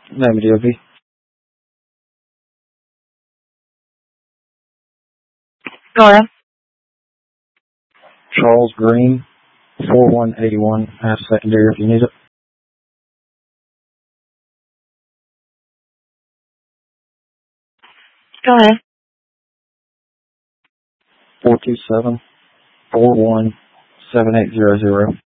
Name of DOP. Go ahead. Charles Green, 4181. Ask secondary if you need it. Go ahead. 427-41-7800.